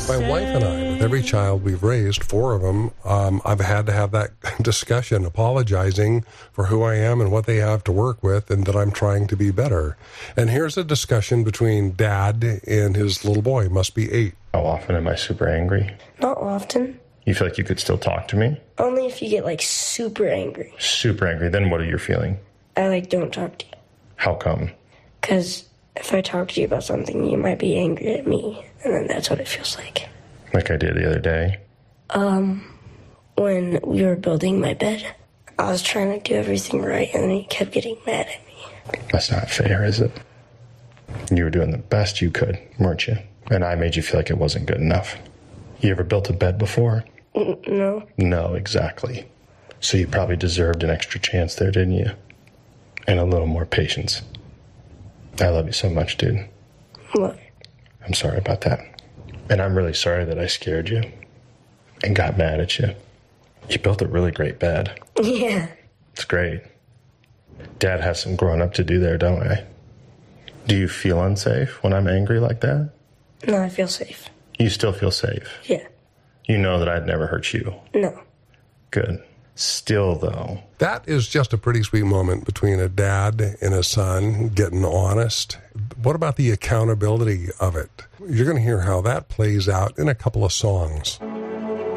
My wife and I, with every child we've raised, 4 of them, I've had to have that discussion, apologizing for who I am and what they have to work with, and that I'm trying to be better. And here's a discussion between Dad and his little boy, must be 8. How often am I super angry? Not often. You feel like you could still talk to me? Only if you get, like, super angry. Super angry. Then what are you feeling? I, like, don't talk to you. How come? Because if I talk to you about something, you might be angry at me. And then that's what it feels like. Like I did the other day? When we were building my bed, I was trying to do everything right, and then he kept getting mad at me. That's not fair, is it? You were doing the best you could, weren't you? And I made you feel like it wasn't good enough. You ever built a bed before? No. No, exactly. So you probably deserved an extra chance there, didn't you? And a little more patience. I love you so much, dude. What? I'm sorry about that. And I'm really sorry that I scared you and got mad at you. You built a really great bed. Yeah. It's great. Dad has some growing up to do there, don't I? Do you feel unsafe when I'm angry like that? No, I feel safe. You still feel safe? Yeah. You know that I'd never hurt you? No. Good. Still, though. That is just a pretty sweet moment between a dad and a son getting honest. What about the accountability of it? You're going to hear how that plays out in a couple of songs.